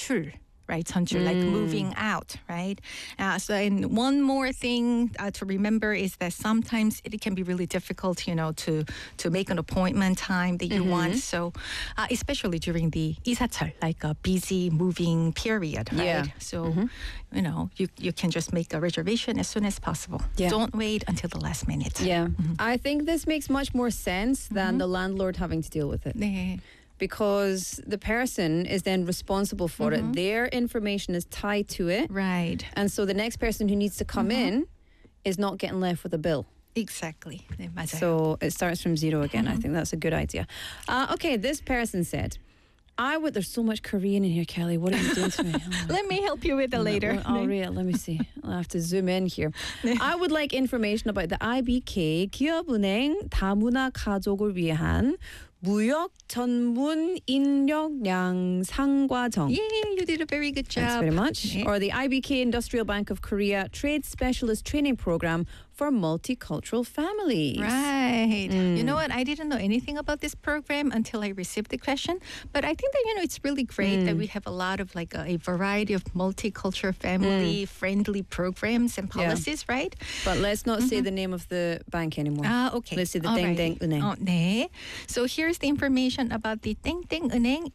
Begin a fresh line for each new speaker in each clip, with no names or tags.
전출. Right, 전출, like moving out, right? And one more thing to remember is that sometimes it can be really difficult, to make an appointment time that you want. So, especially during the 이사철, like a busy moving period, right?
Yeah.
So, you can just make a reservation as soon as possible.
Yeah.
Don't wait until the last minute.
Yeah. I think this makes much more sense than the landlord having to deal with it.
네.
Because the person is then responsible for it. Their information is tied to it.
Right.
And so the next person who needs to come in is not getting left with a bill.
Exactly. 네, 맞아요.
So it starts from zero again. I think that's a good idea. Okay, this person said, there's so much Korean in here, Kelly. What are you doing to me?
Let me help you with it later.
I'll read it. Let me see. I'll have to zoom in here. I would like information about the IBK 기업은행 다문화 가족을 위한 무역 전문 인력 양상 과정.
Yeah, you did a very good job.
Thanks very much.
Yeah.
Or the IBK Industrial Bank of Korea Trade Specialist Training Program for Multicultural Families.
Right. You know what? I didn't know anything about this program until I received the question. But I think that, it's really great that we have a lot of like a variety of multicultural family-friendly programs and policies, right?
But let's not say the name of the bank anymore.
Okay.
Let's say the
Alright.
땡땡은행.
네. So here's the information about the 땡땡은행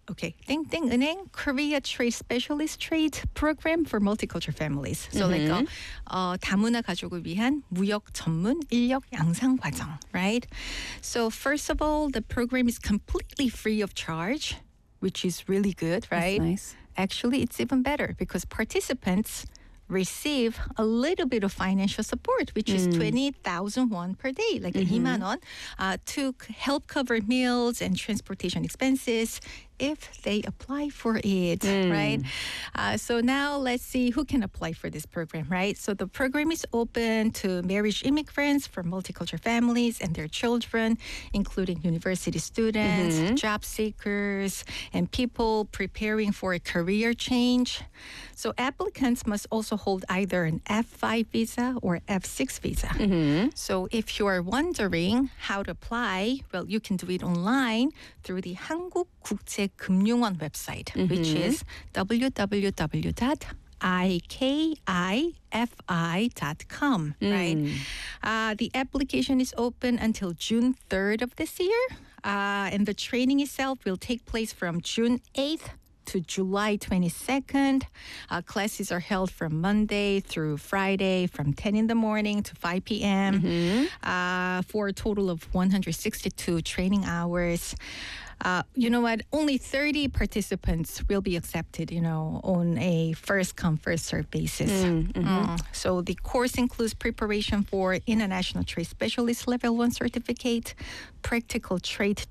땡땡은행 Korea Trade Specialist Trade Program for Multicultural Families. So like 다문화 가족을 위한 무역 전문 인력 양상 과정, right? So first of all, the program is completely free of charge, which is really good, right?
That's nice.
Actually, it's even better because participants receive a little bit of financial support, which is 20,000 won per day, like 2만 won, to help cover meals and transportation expenses if they apply for it, right? So now let's see who can apply for this program, right? So the program is open to marriage immigrants from multicultural families and their children, including university students, job seekers, and people preparing for a career change. So applicants must also hold either an F5 visa or F6 visa. So if you are wondering how to apply, well, you can do it online through the 한국국제금융원 website, which is www.ikifi.com, right? The application is open until June 3rd of this year, and the training itself will take place from June 8th to July 22nd. Classes are held from Monday through Friday from 10 in the morning to 5 p.m. For a total of 162 training hours. You know what? Only 30 participants will be accepted, on a first-come, first-served basis. So the course includes preparation for International Trade Specialist Level 1 certificate, practical trade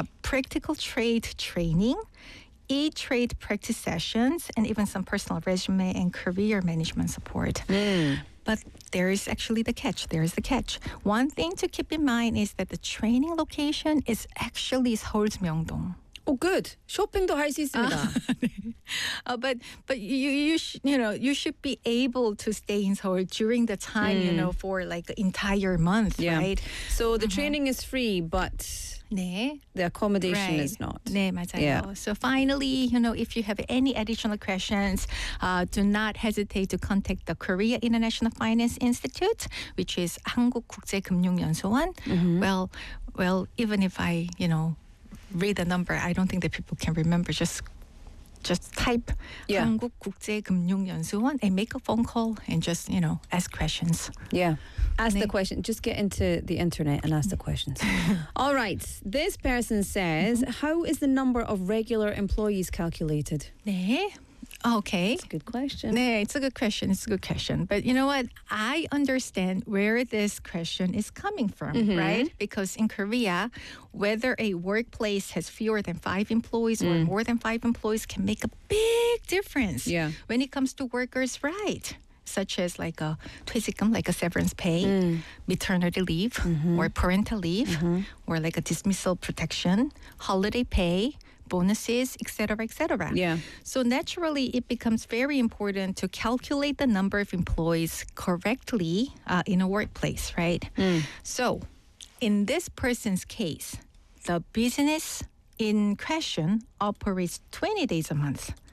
training, e-trade practice sessions, and even some personal resume and career management support. But there is actually the catch. There is the catch. One thing to keep in mind is that the training location is actually 서울's 명동.
Oh, good. 쇼핑도 할 수 있습니다.
But you should be able to stay in Seoul during the time, for like the entire month, right?
So the training is free, but
네.
the accommodation
Right.
is not.
네, 맞아요.
Yeah.
So finally, if you have any additional questions, do not hesitate to contact the Korea International Finance Institute, which is 한국국제금융연수원. Well, even if I, read the number, I don't think that people can remember. Just type 한국국제금융연수원 and make a phone call and just, ask questions.
Yeah. Ask the question. Just get into the internet and ask the questions. All right. This person says, how is the number of regular employees calculated?
네. Okay.
That's a good question.
네, it's a good question. It's a good question. But you know what? I understand where this question is coming from, right? Because in Korea, whether a workplace has fewer than 5 employees or more than 5 employees can make a big difference when it comes to workers' rights, such as like a 퇴직금, like a severance pay, maternity leave, or parental leave, or like a dismissal protection, holiday pay, bonuses, etc., etc.
Yeah.
So naturally, it becomes very important to calculate the number of employees correctly in a workplace, right? So in this person's case, the business in question operates 20 days a month.